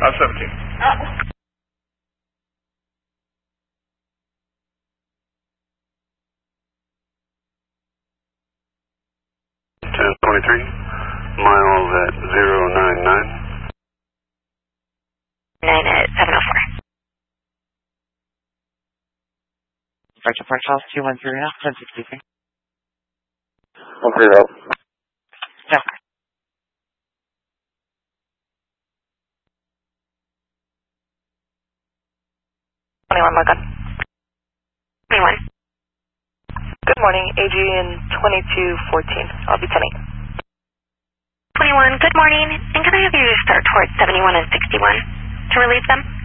17. Oh. 1023, miles at 099. 9 at 704. Departure Park House 213 now, 1063. 130. Yeah. Logan. 21. Good morning, AG in 2214. I'll be 10-8. 21, good morning. And can I have you start towards 71 and 61 to relieve them?